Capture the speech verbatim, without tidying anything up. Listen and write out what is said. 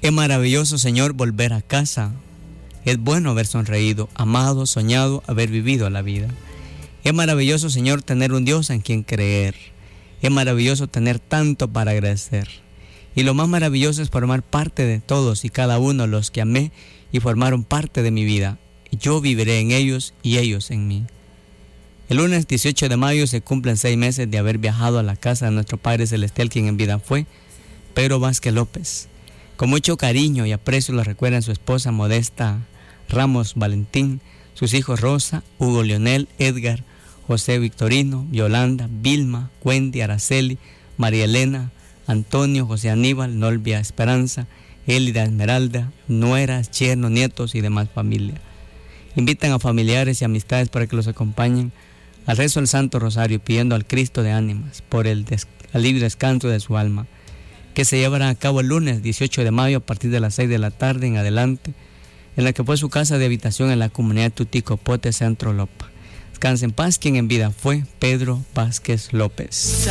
Es maravilloso, Señor, volver a casa. Es bueno haber sonreído, amado, soñado, haber vivido la vida. Es maravilloso, Señor, tener un Dios en quien creer. Es maravilloso tener tanto para agradecer. Y lo más maravilloso es formar parte de todos y cada uno los que amé y formaron parte de mi vida. Yo viviré en ellos y ellos en mí. El lunes dieciocho de mayo se cumplen seis meses de haber viajado a la casa de nuestro Padre Celestial, quien en vida fue Pedro Vázquez López. Con mucho cariño y aprecio lo recuerdan su esposa Modesta Ramos Valentín, sus hijos Rosa, Hugo Leonel, Edgar, José Victorino, Yolanda, Vilma, Wendy, Araceli, María Elena, Antonio, José Aníbal, Nolvia Esperanza, Élida Esmeralda, nueras, yernos, nietos y demás familia. Invitan a familiares y amistades para que los acompañen al rezo del Santo Rosario, pidiendo al Cristo de ánimas por el des- alivio y descanso de su alma, que se llevará a cabo el lunes dieciocho de mayo a partir de las seis de la tarde en adelante, en la que fue su casa de habitación en la comunidad de Tuticopote, Centro Lopa. Descanse en paz quien en vida fue Pedro Vázquez López.